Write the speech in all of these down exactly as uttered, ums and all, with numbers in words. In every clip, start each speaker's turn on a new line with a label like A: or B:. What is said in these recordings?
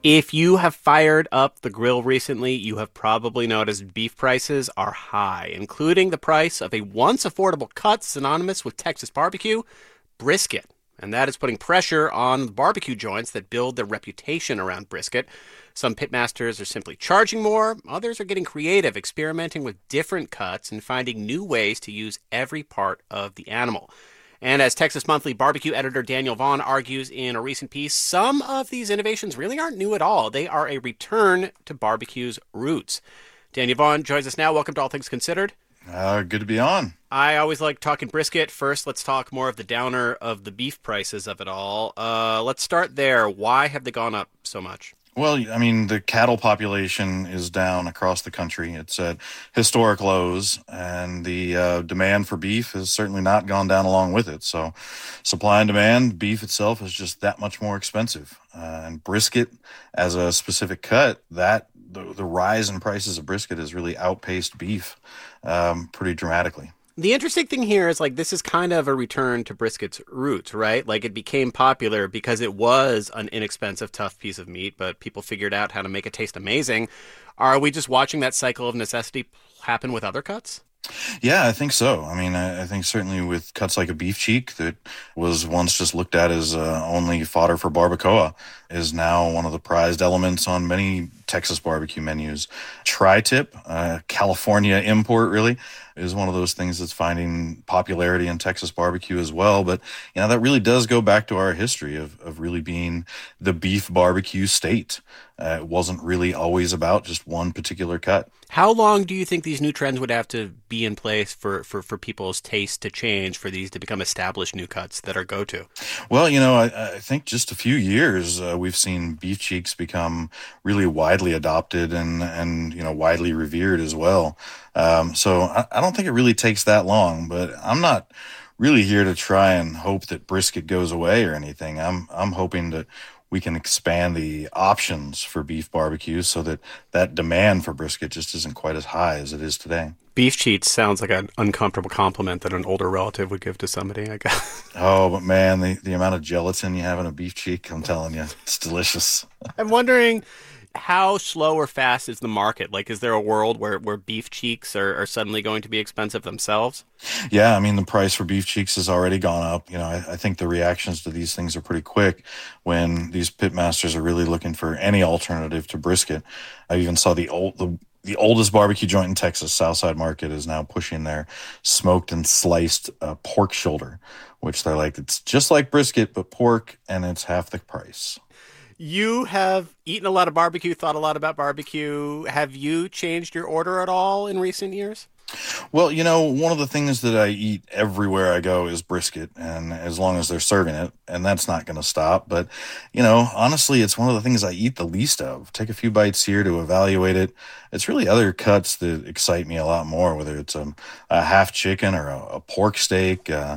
A: If you have fired up the grill recently, you have probably noticed beef prices are high, including the price of a once affordable cut synonymous with Texas barbecue, brisket. And that is putting pressure on the barbecue joints that build their reputation around brisket. Some pitmasters are simply charging more. Others are getting creative, experimenting with different cuts and finding new ways to use every part of the animal. And as Texas Monthly barbecue editor Daniel Vaughn argues in a recent piece, some of these innovations really aren't new at all. They are a return to barbecue's roots. Daniel Vaughn joins us now. Welcome to All Things Considered.
B: Uh, good to be on.
A: I always like talking brisket. First, let's talk more of the downer of the beef prices of it all. Uh, let's start there. Why have they gone up so much?
B: Well, I mean, the cattle population is down across the country. It's at historic lows, and the uh, demand for beef has certainly not gone down along with it. So supply and demand, beef itself is just that much more expensive. Uh, and brisket, as a specific cut, that the, the rise in prices of brisket has really outpaced beef um, pretty dramatically.
A: The interesting thing here is, like, this is kind of a return to brisket's roots, right? Like, it became popular because it was an inexpensive, tough piece of meat, but people figured out how to make it taste amazing. Are we just watching that cycle of necessity happen with other cuts?
B: Yeah, I think so. I mean, I, I think certainly with cuts like a beef cheek that was once just looked at as uh, only fodder for barbacoa is now one of the prized elements on many Texas barbecue menus. Tri-tip, uh, California import really, is one of those things that's finding popularity in Texas barbecue as well. But, you know, that really does go back to our history of, of really being the beef barbecue state. Uh, it wasn't really always about just one particular cut.
A: How long do you think these new trends would have to be in place for, for, for people's taste to change, for these to become established new cuts that are go-to?
B: Well, you know, I, I think just a few years uh, we've seen beef cheeks become really widely adopted and, and you know, widely revered as well. Um, so I, I don't think it really takes that long, but I'm not really here to try and hope that brisket goes away or anything. I'm I'm hoping that we can expand the options for beef barbecue so that that demand for brisket just isn't quite as high as it is today.
A: Beef cheeks sounds like an uncomfortable compliment that an older relative would give to somebody, I guess.
B: Oh, but man, the, the amount of gelatin you have in a beef cheek, I'm telling you, it's delicious.
A: I'm wondering, how slow or fast is the market? Like, is there a world where, where beef cheeks are, are suddenly going to be expensive themselves?
B: Yeah, I mean, the price for beef cheeks has already gone up. You know, I, I think the reactions to these things are pretty quick when these pitmasters are really looking for any alternative to brisket. I even saw the old the The oldest barbecue joint in Texas, Southside Market, is now pushing their smoked and sliced uh, pork shoulder, which they're like, it's just like brisket, but pork, and it's half the price.
A: You have eaten a lot of barbecue, thought a lot about barbecue. Have you changed your order at all in recent years?
B: Well, you know, one of the things that I eat everywhere I go is brisket, and as long as they're serving it, and that's not going to stop. But, you know, honestly, it's one of the things I eat the least of. Take a few bites here to evaluate it. It's really other cuts that excite me a lot more, whether it's a, a half chicken or a, a pork steak, uh,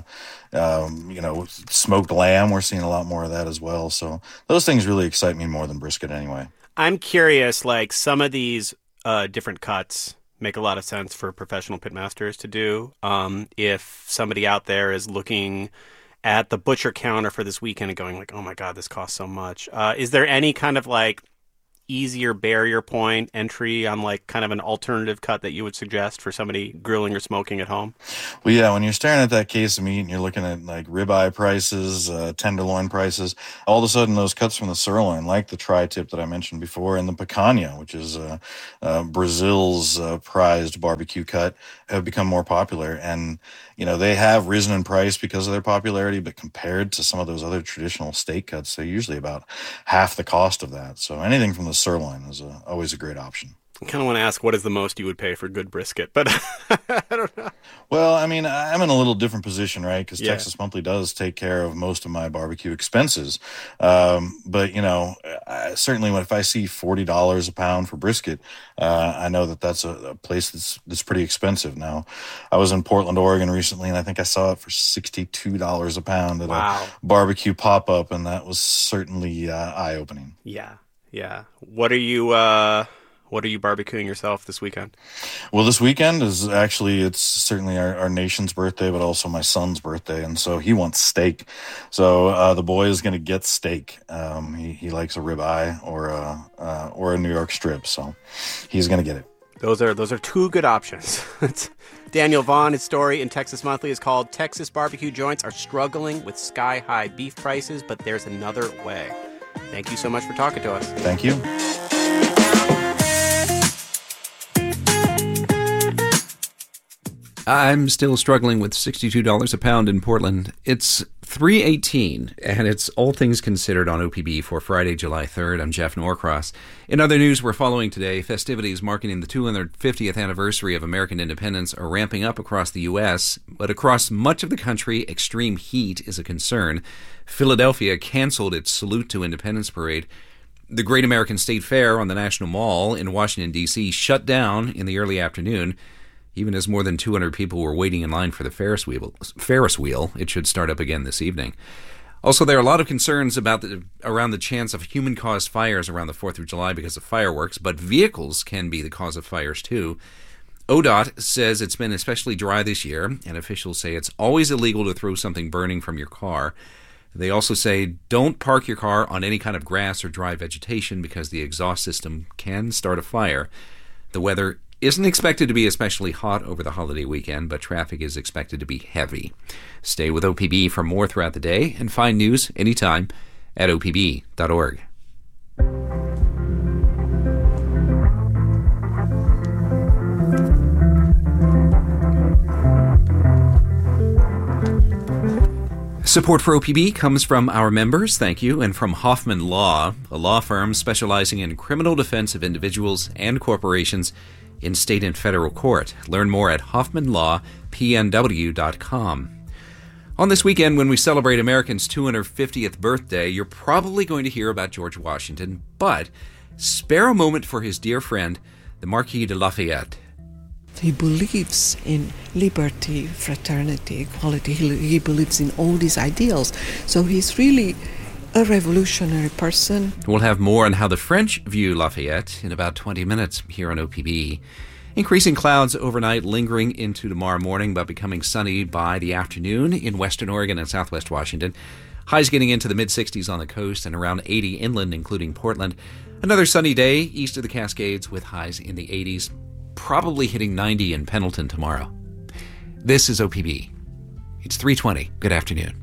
B: um, you know, smoked lamb. We're seeing a lot more of that as well. So those things really excite me more than brisket anyway.
A: I'm curious, like, some of these uh, different cuts make a lot of sense for professional pitmasters to do. Um, if somebody out there is looking at the butcher counter for this weekend and going like, oh my God, this costs so much. Uh, is there any kind of like easier barrier point entry on like kind of an alternative cut that you would suggest for somebody grilling or smoking at home?
B: Well, yeah, when you're staring at that case of meat and you're looking at like ribeye prices, uh, tenderloin prices, all of a sudden those cuts from the sirloin, like the tri-tip that I mentioned before, and the picanha, which is uh, uh, Brazil's uh, prized barbecue cut, have become more popular. And, you know, they have risen in price because of their popularity, but compared to some of those other traditional steak cuts, they're usually about half the cost of that. So anything from the sirloin is a, always a great option.
A: I kind of want to ask, what is the most you would pay for good brisket? But I don't know.
B: Well, I mean, I'm in a little different position, right? Because
A: Yeah.
B: Texas Monthly does take care of most of my barbecue expenses. Um, but, you know, I, certainly when if I see forty dollars a pound for brisket, uh, I know that that's a, a place that's, that's pretty expensive. Now, I was in Portland, Oregon recently, and I think I saw it for sixty-two dollars a pound at
A: Wow.
B: a barbecue pop-up, and that was certainly uh, eye-opening.
A: Yeah. Yeah. What are you, uh, What are you barbecuing yourself this weekend?
B: Well, this weekend is actually, it's certainly our, our nation's birthday, but also my son's birthday. And so he wants steak. So uh, the boy is going to get steak. Um, he, he likes a ribeye or a, uh, or a New York strip. So he's going to get it.
A: Those are those are two good options. Daniel Vaughn, his story in Texas Monthly is called Texas Barbecue Joints Are Struggling with Sky-High Beef Prices, but There's Another Way. Thank you so much for talking to us.
B: Thank you.
C: I'm still struggling with sixty-two dollars a pound in Portland. It's three eighteen, and it's All Things Considered on O P B for Friday, July third. I'm Jeff Norcross. In other news we're following today, festivities marking the two hundred fiftieth anniversary of American independence are ramping up across the U S, but across much of the country, extreme heat is a concern. Philadelphia canceled its Salute to Independence parade. The Great American State Fair on the National Mall in Washington, D C shut down in the early afternoon. Even as more than two hundred people were waiting in line for the Ferris wheel, Ferris wheel, it should start up again this evening. Also, there are a lot of concerns about the, around the chance of human-caused fires around the fourth of July because of fireworks, but vehicles can be the cause of fires too. O D O T says it's been especially dry this year, and officials say it's always illegal to throw something burning from your car. They also say don't park your car on any kind of grass or dry vegetation because the exhaust system can start a fire. The weather isn't expected to be especially hot over the holiday weekend, but traffic is expected to be heavy. Stay with O P B for more throughout the day and find news anytime at O P B dot org. Support for O P B comes from our members, thank you, and from Hoffman Law, a law firm specializing in criminal defense of individuals and corporations in state and federal court. Learn more at hoffman law p n w dot com. On this weekend, when we celebrate Americans' two hundred fiftieth birthday, you're probably going to hear about George Washington, but spare a moment for his dear friend, the Marquis de Lafayette.
D: He believes in liberty, fraternity, equality. He, he believes in all these ideals. So he's really a revolutionary person.
C: We'll have more on how the French view Lafayette in about twenty minutes here on O P B. Increasing clouds overnight, lingering into tomorrow morning, but becoming sunny by the afternoon in western Oregon and southwest Washington. Highs getting into the mid-sixties on the coast and around eighty inland, including Portland. Another sunny day east of the Cascades with highs in the eighties, probably hitting ninety in Pendleton tomorrow. This is O P B. It's three twenty. Good afternoon.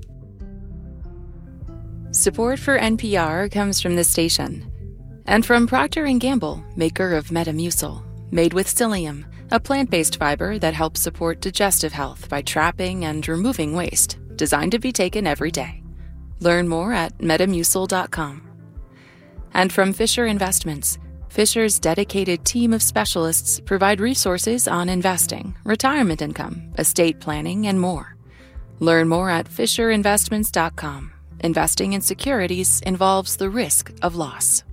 E: Support for N P R comes from this station and from Procter and Gamble, maker of Metamucil, made with psyllium, a plant-based fiber that helps support digestive health by trapping and removing waste, designed to be taken every day. Learn more at metamucil dot com. And from Fisher Investments, Fisher's dedicated team of specialists provide resources on investing, retirement income, estate planning, and more. Learn more at fisher investments dot com. Investing in securities involves the risk of loss.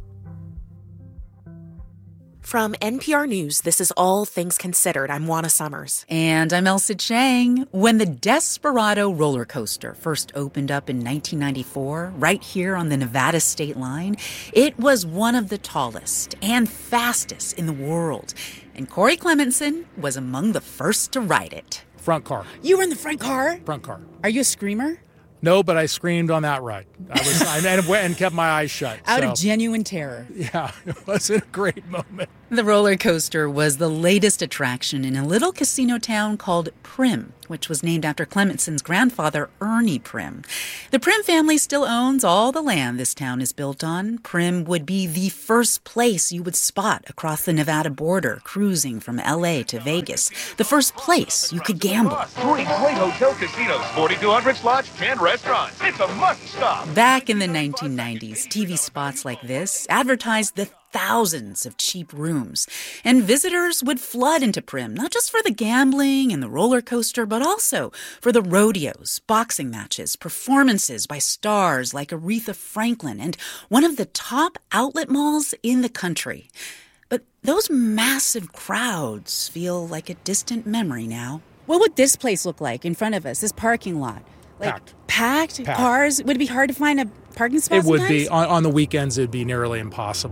F: From N P R News, this is All Things Considered. I'm Juana Summers.
G: And I'm Elsa Chang. When the Desperado roller coaster first opened up in nineteen ninety-four, right here on the Nevada state line, it was one of the tallest and fastest in the world. And Corey Clementson was among the first to ride it.
H: Front car.
G: You were in the front car?
H: Front car.
G: Are you a screamer?
H: No, but I screamed on that ride. I was, I, and, and kept my eyes shut.
G: Out
H: so.
G: of genuine terror.
H: Yeah, it was a great moment.
G: The roller coaster was the latest attraction in a little casino town called Primm, which was named after Clemenson's grandfather, Ernie Primm. The Primm family still owns all the land this town is built on. Primm would be the first place you would spot across the Nevada border, cruising from L A to Vegas. The first place you could gamble.
I: Three great hotel casinos, forty-two hundred slots, ten restaurants. It's a must-stop.
G: Back in the nineteen nineties, T V spots like this advertised the thousands of cheap rooms. And visitors would flood into Primm, not just for the gambling and the roller coaster, but also for the rodeos, boxing matches, performances by stars like Aretha Franklin, and one of the top outlet malls in the country. But those massive crowds feel like a distant memory now.
J: What would this place look like in front of us, this parking lot? Like
H: Packed.
J: Packed?
H: Packed.
J: Cars? Would it be hard to find a parking spot
H: It would
J: sometimes?
H: be. On, on the weekends, it would be nearly impossible.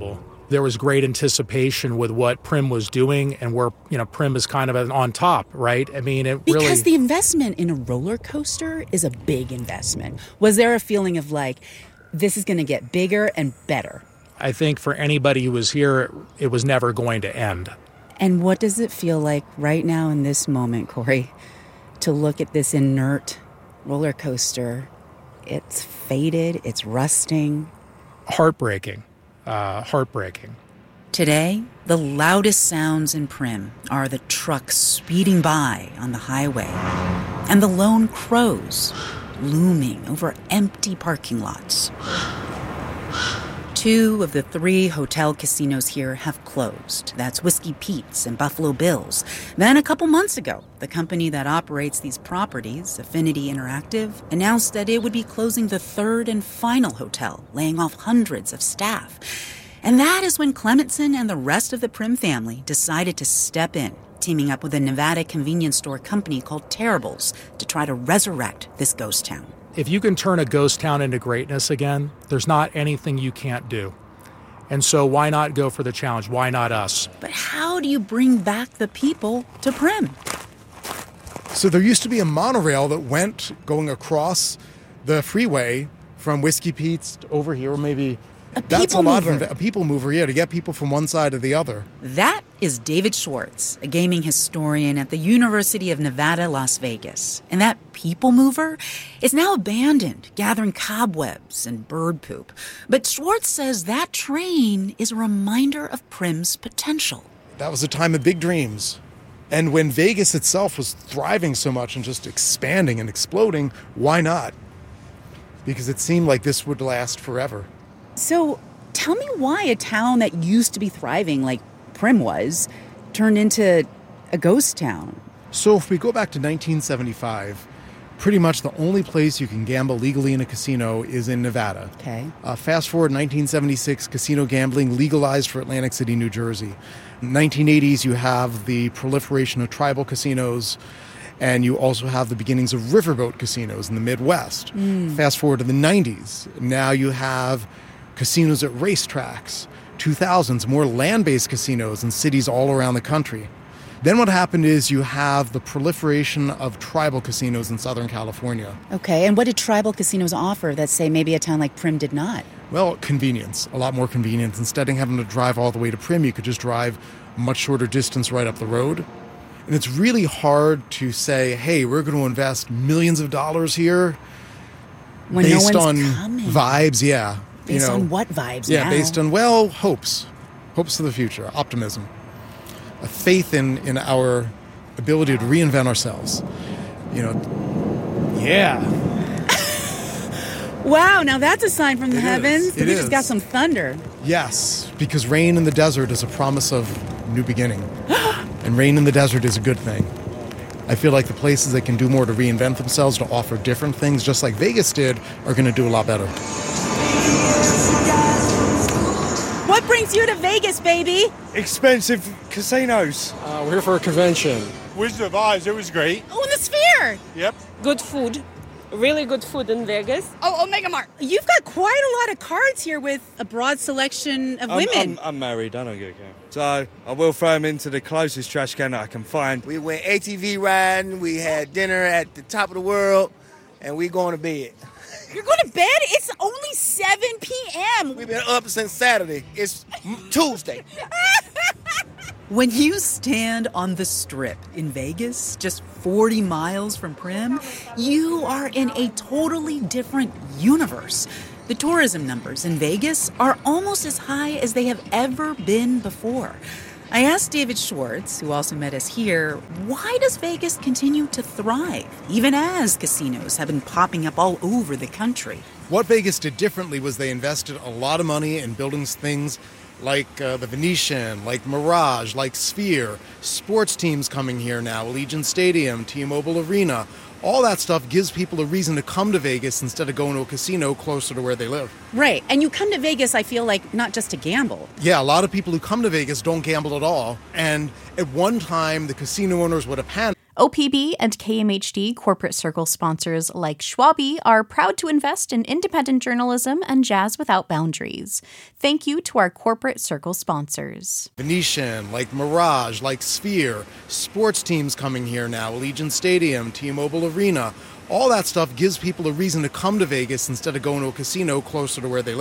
H: There was great anticipation with what Prim was doing and where, you know, Prim is kind of on top, right? I mean, it
G: because
H: really...
G: Because the investment in a roller coaster is a big investment. Was there a feeling of like, this is going to get bigger and better?
H: I think for anybody who was here, it was never going to end.
G: And what does it feel like right now in this moment, Corey, to look at this inert roller coaster? It's faded, it's rusting.
H: Heartbreaking. Uh, heartbreaking.
G: Today, the loudest sounds in Prim are the trucks speeding by on the highway and the lone crows looming over empty parking lots. Two of the three hotel casinos here have closed. That's Whiskey Pete's and Buffalo Bill's. Then a couple months ago, the company that operates these properties, Affinity Interactive, announced that it would be closing the third and final hotel, laying off hundreds of staff. And that is when Clementson and the rest of the Prim family decided to step in, teaming up with a Nevada convenience store company called Terribles to try to resurrect this ghost town.
H: If you can turn a ghost town into greatness again, there's not anything you can't do. And so why not go for the challenge? Why not us?
G: But how do you bring back the people to Prim?
K: So there used to be a monorail that went going across the freeway from Whiskey Pete's over here, or maybe...
G: A
K: That's
G: people
K: a lot
G: mover.
K: of a people mover, yeah, to get people from one side to the other.
G: That is David Schwartz, a gaming historian at the University of Nevada, Las Vegas. And that people mover is now abandoned, gathering cobwebs and bird poop. But Schwartz says that train is a reminder of Prim's potential.
K: That was a time of big dreams. And when Vegas itself was thriving so much and just expanding and exploding, why not? Because it seemed like this would last forever.
G: So tell me why a town that used to be thriving, like Prim was, turned into a ghost town.
K: So if we go back to nineteen seventy-five, pretty much the only place you can gamble legally in a casino is in Nevada.
G: Okay.
K: Uh, fast forward nineteen seventy-six, casino gambling legalized for Atlantic City, New Jersey. In the nineteen eighties, you have the proliferation of tribal casinos, and you also have the beginnings of riverboat casinos in the Midwest.
G: Mm.
K: Fast forward to the nineties, now you have casinos at racetracks. two thousands, more land-based casinos in cities all around the country. Then what happened is you have the proliferation of tribal casinos in Southern California.
G: Okay, and what did tribal casinos offer that, say, maybe a town like Prim did not?
K: Well, convenience, a lot more convenience. Instead of having to drive all the way to Prim, you could just drive a much shorter distance right up the road. And it's really hard to say, hey, we're going to invest millions of dollars here
G: when
K: based
G: no
K: on
G: one's coming.
K: Vibes, yeah.
G: Based
K: you know,
G: on what vibes
K: Yeah,
G: now?
K: based on, well, hopes. Hopes for the future, optimism. A faith in, in our ability to reinvent ourselves. You know, yeah.
G: Wow, now that's a sign from the
K: It
G: heavens.
K: is. It
G: we
K: is.
G: just got some thunder.
K: Yes, because rain in the desert is a promise of new beginning. And rain in the desert is a good thing. I feel like the places that can do more to reinvent themselves, to offer different things, just like Vegas did, are going to do a lot better.
G: What brings you to Vegas, baby?
L: Expensive casinos.
M: Uh, we're here for a convention.
L: Wizard of Oz, it was great.
G: Oh, and the Sphere.
L: Yep.
N: Good food. Really good food in Vegas.
G: Oh, Omega Mart. You've got quite a lot of cards here with a broad selection of
L: I'm,
G: women.
L: I'm, I'm married, I don't get a game. So I will throw them into the closest trash can that I can find.
O: We went A T V riding, we had dinner at the top of the world, and we going to bed.
G: You're going to bed? It's only seven p.m.
O: We've been up since Saturday. It's Tuesday.
G: When you stand on the Strip in Vegas, just forty miles from Prim, you are in a totally different universe. The tourism numbers in Vegas are almost as high as they have ever been before. I asked David Schwartz, who also met us here, why does Vegas continue to thrive, even as casinos have been popping up all over the country?
K: What Vegas did differently was they invested a lot of money in building things like uh, the Venetian, like Mirage, like Sphere, sports teams coming here now, Allegiant Stadium, T-Mobile Arena. All that stuff gives people a reason to come to Vegas instead of going to a casino closer to where they live.
G: Right, and you come to Vegas, I feel like, not just to gamble.
K: Yeah, a lot of people who come to Vegas don't gamble at all. And at one time, the casino owners would have panicked.
M: O P B and K M H D corporate circle sponsors like Schwabi are proud to invest in independent journalism and jazz without boundaries. Thank you to our corporate circle sponsors.
K: Venetian, like Mirage, like Sphere, sports teams coming here now, Allegiant Stadium, T-Mobile Arena. All that stuff gives people a reason to come to Vegas instead of going to a casino closer to where they live.